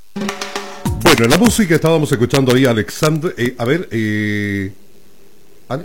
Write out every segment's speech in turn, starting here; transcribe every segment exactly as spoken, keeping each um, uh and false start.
Bueno, en la música estábamos escuchando ahí a Alexander, eh, a ver, eh, Ale-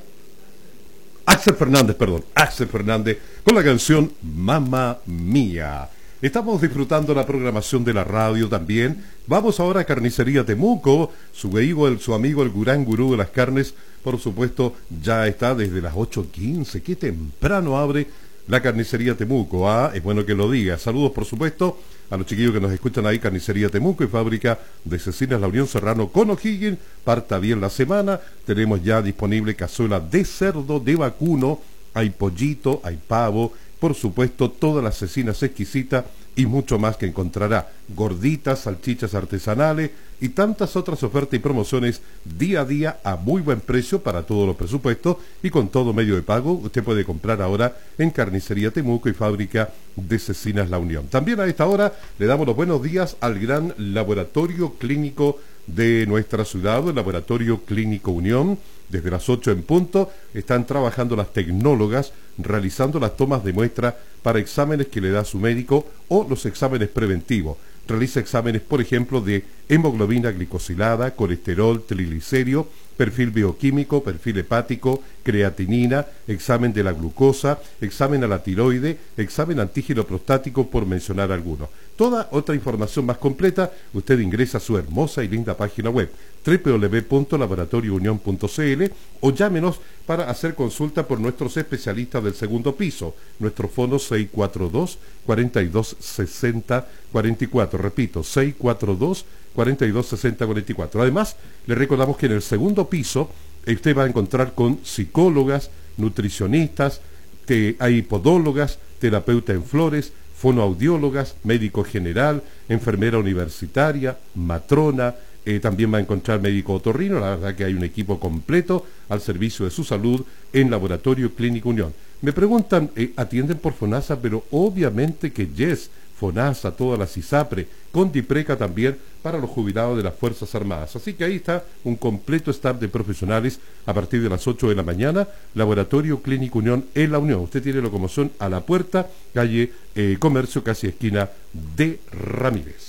Axel Fernández, perdón, Axel Fernández, con la canción Mamma Mía. Estamos disfrutando la programación de la radio también. Vamos ahora a Carnicería Temuco, su amigo, el, su amigo el gran gurú de las carnes, por supuesto, ya está desde las ocho quince, qué temprano abre la Carnicería Temuco. Ah, es bueno que lo diga. Saludos, por supuesto, a los chiquillos que nos escuchan ahí, Carnicería Temuco y fábrica de cecinas La Unión Serrano con O'Higgins. Parta bien la semana. Tenemos ya disponible cazuela de cerdo, de vacuno, hay pollito, hay pavo, por supuesto, todas las cecinas exquisitas y mucho más que encontrará. Gorditas, salchichas artesanales y tantas otras ofertas y promociones día a día a muy buen precio para todos los presupuestos y con todo medio de pago. Usted puede comprar ahora en Carnicería Temuco y fábrica de cecinas La Unión. También a esta hora le damos los buenos días al gran laboratorio clínico de nuestra ciudad, el Laboratorio Clínico Unión. Desde las ocho en punto están trabajando las tecnólogas realizando las tomas de muestra para exámenes que le da su médico o los exámenes preventivos. Realiza exámenes, por ejemplo, de hemoglobina glicosilada, colesterol, triglicérido, perfil bioquímico, perfil hepático, creatinina, examen de la glucosa, examen a la tiroide, examen antígeno prostático, por mencionar algunos. Toda otra información más completa, usted ingresa a su hermosa y linda página web doble u doble u doble u punto laboratorio unión punto c l o llámenos para hacer consulta por nuestros especialistas del segundo piso. Nuestro fono seis cuatro dos, cuatro dos seis cero, cuatro cuatro. Repito, seis cuatro dos, cuatro dos seis cero, cuatro cuatro. Además, le recordamos que en el segundo piso usted va a encontrar con psicólogas, nutricionistas, que hay podólogas, terapeuta en flores, fonoaudiólogas, médico general, enfermera universitaria, matrona, eh, también va a encontrar médico otorrino. La verdad que hay un equipo completo al servicio de su salud en Laboratorio Clínico Unión. Me preguntan, eh, ¿atienden por FONASA? Pero obviamente que yes, FONASA, toda la CISAPRE, con DIPRECA también para los jubilados de las Fuerzas Armadas. Así que ahí está un completo staff de profesionales a partir de las ocho de la mañana, Laboratorio Clínico Unión en La Unión. Usted tiene locomoción a la puerta, calle eh, Comercio, casi esquina de Ramírez.